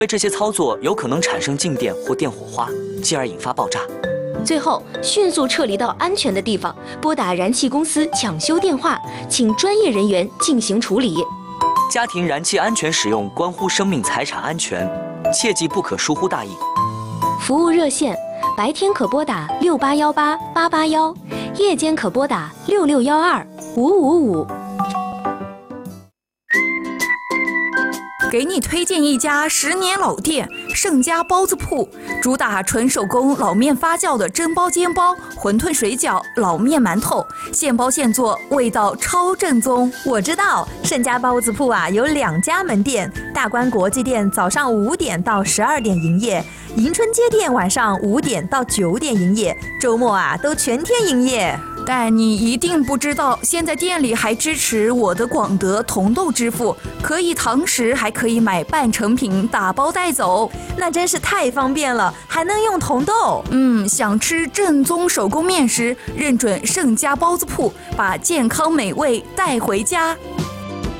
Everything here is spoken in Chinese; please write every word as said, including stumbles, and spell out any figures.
为这些操作有可能产生静电或电火花，进而引发爆炸。 最后，迅速撤离到安全的地方，拨打燃气公司抢修电话，请专业人员进行处理。 家庭燃气安全使用关乎生命财产安全，切记不可疏忽大意。 服务热线：白天可拨打六八幺八八八幺，夜间可拨打六六幺二五五五。 给你推荐一家十年老店盛家包子铺，主打纯手工老面发酵的蒸包、煎包、馄饨、水饺、老面、馒头，现包现做，味道超正宗。 我知道盛家包子铺啊有两家门店，大观国际店早上五点到十二点营业，迎春街店晚上五点到九点营业，周末啊都全天营业。 但你一定不知道，现在店里还支持我的广德同豆支付，可以堂食，还可以买半成品打包带走， 那真是太方便了，还能用同豆。 嗯，想吃正宗手工面食，认准盛家包子铺，把健康美味带回家。